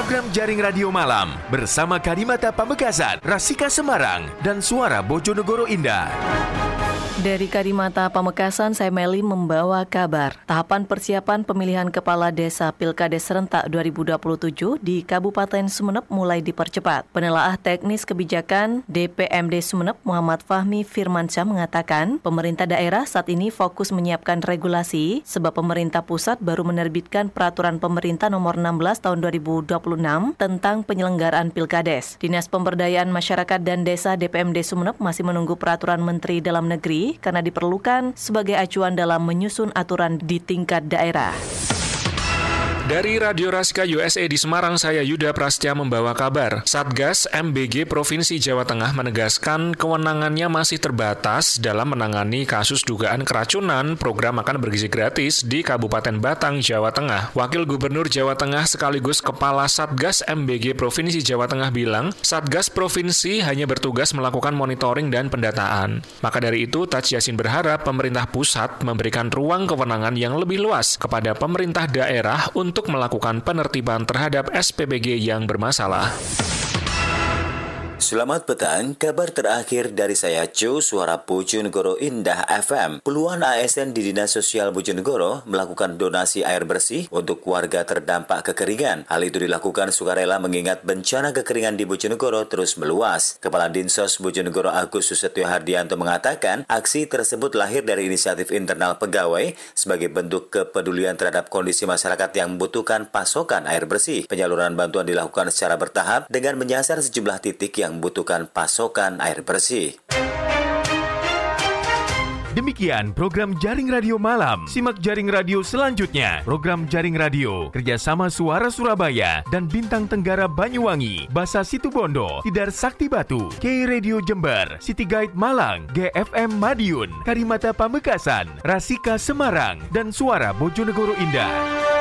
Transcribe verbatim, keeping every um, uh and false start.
Program Jaring Radio Malam bersama Karimata Pamekasan, Rasika Semarang, dan Suara Bojonegoro Indah. Dari Karimata Pamekasan, saya Meli membawa kabar. Tahapan persiapan pemilihan Kepala Desa Pilkades Serentak dua ribu dua puluh tujuh di Kabupaten Sumeneb mulai dipercepat. Penelaah teknis kebijakan D P M D Sumeneb Muhammad Fahmi Firmansyah mengatakan, pemerintah daerah saat ini fokus menyiapkan regulasi sebab pemerintah pusat baru menerbitkan peraturan pemerintah nomor enam belas tahun dua ribu dua puluh enam tentang penyelenggaraan Pilkades. Dinas Pemberdayaan Masyarakat dan Desa D P M D Sumeneb masih menunggu peraturan Menteri Dalam Negeri karena diperlukan sebagai acuan dalam menyusun aturan di tingkat daerah. Dari Radio Rasika U S A di Semarang, saya Yuda Prastya membawa kabar. Satgas M B G Provinsi Jawa Tengah menegaskan kewenangannya masih terbatas dalam menangani kasus dugaan keracunan program makan bergizi gratis di Kabupaten Batang, Jawa Tengah. Wakil Gubernur Jawa Tengah sekaligus Kepala Satgas M B G Provinsi Jawa Tengah bilang, Satgas Provinsi hanya bertugas melakukan monitoring dan pendataan. Maka dari itu, Taj Yassin berharap pemerintah pusat memberikan ruang kewenangan yang lebih luas kepada pemerintah daerah untuk untuk melakukan penertiban terhadap S P B G yang bermasalah. Selamat petang, kabar terakhir dari saya Jo, Suara Bojonegoro Indah F M. Puluhan A S N di Dinas Sosial Bojonegoro melakukan donasi air bersih untuk warga terdampak kekeringan. Hal itu dilakukan sukarela mengingat bencana kekeringan di Bojonegoro terus meluas. Kepala Dinsos Bojonegoro Agus Susetyo Hardianto mengatakan, aksi tersebut lahir dari inisiatif internal pegawai sebagai bentuk kepedulian terhadap kondisi masyarakat yang membutuhkan pasokan air bersih. Penyaluran bantuan dilakukan secara bertahap dengan menyasar sejumlah titik yang membutuhkan pasokan air bersih. Demikian program Jaring Radio Malam. Simak Jaring Radio selanjutnya. Program Jaring Radio kerjasama Suara Surabaya dan Bintang Tenggara Banyuwangi, Basa Situbondo, Tidar Sakti Batu, K Radio Jember, City Guide Malang, G F M Madiun, Karimata Pamekasan, Rasika Semarang, dan Suara Bojonegoro Indah.